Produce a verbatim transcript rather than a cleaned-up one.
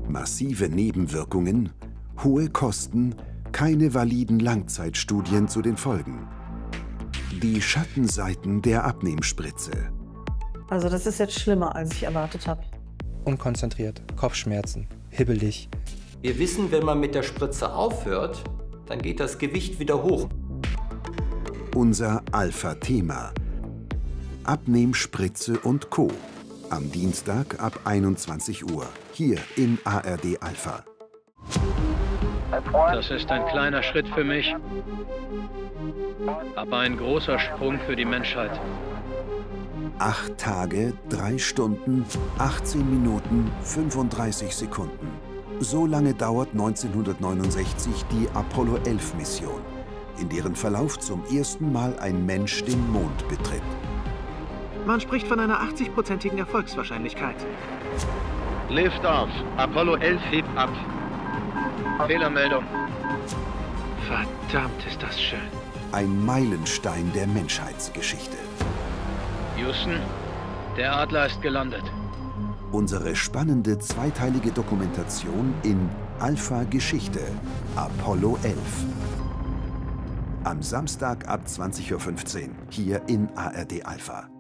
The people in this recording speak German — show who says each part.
Speaker 1: Massive Nebenwirkungen, hohe Kosten, keine validen Langzeitstudien zu den Folgen. Die Schattenseiten der Abnehmspritze.
Speaker 2: Also das ist jetzt schlimmer, als ich erwartet habe.
Speaker 3: Unkonzentriert, Kopfschmerzen, hibbelig.
Speaker 4: Wir wissen, wenn man mit der Spritze aufhört, dann geht das Gewicht wieder hoch.
Speaker 1: Unser Alpha-Thema. Abnehmspritze und Co. Am Dienstag ab einundzwanzig Uhr, hier in A R D Alpha.
Speaker 5: Das ist ein kleiner Schritt für mich, aber ein großer Sprung für die Menschheit.
Speaker 1: Acht Tage, drei Stunden, achtzehn Minuten, fünfunddreißig Sekunden. So lange dauert neunzehnhundertneunundsechzig die Apollo elf Mission, in deren Verlauf zum ersten Mal ein Mensch den Mond betritt.
Speaker 6: Man spricht von einer achtzig-prozentigen Erfolgswahrscheinlichkeit.
Speaker 5: Lift off. Apollo elf hebt ab. Fehlermeldung.
Speaker 6: Verdammt, ist das schön.
Speaker 1: Ein Meilenstein der Menschheitsgeschichte.
Speaker 5: Houston, der Adler ist gelandet.
Speaker 1: Unsere spannende zweiteilige Dokumentation in Alpha Geschichte, Apollo elf. Am Samstag ab zwanzig Uhr fünfzehn, hier in A R D Alpha.